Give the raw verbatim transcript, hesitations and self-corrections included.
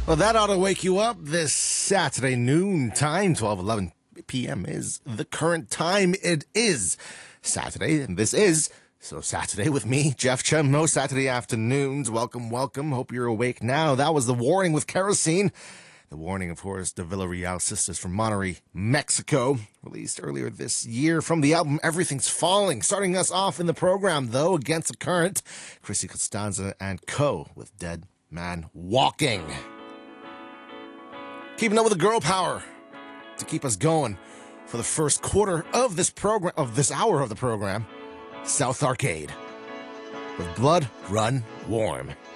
Well, that ought to wake you up this Saturday noon time. twelve eleven p.m. is the current time. It is Saturday, and this is So Saturday with me, Jeff Chen. Most Saturday afternoons. Welcome, welcome. Hope you're awake now. That was The Warning with Kerosene. The Warning, of course, the Villarreal Sisters from Monterrey, Mexico, released earlier this year from the album Everything's Falling. Starting us off in the program, though, Against the Current, Chrissy Costanza and Co. with Dead Man Walking. Keeping up with the girl power to keep us going for the first quarter of this program, of this hour of the program, South Arcade with Blood Run Warm.